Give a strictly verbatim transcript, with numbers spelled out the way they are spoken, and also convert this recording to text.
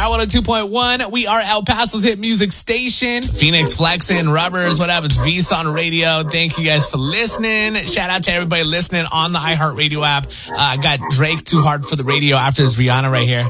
Power one oh two point one. We are El Paso's hit music station. Phoenix Flexin', Rubbers, what up? It's V-Son Radio. Thank you guys for listening. Shout out to everybody listening on the iHeartRadio app. Uh, got Drake Too Hard for the Radio after his Rihanna right here.